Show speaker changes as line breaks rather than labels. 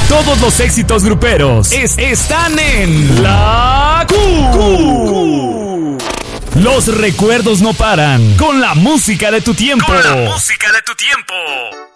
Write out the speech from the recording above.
Todos los éxitos gruperos están en La Q. Los recuerdos no paran con la música de tu tiempo.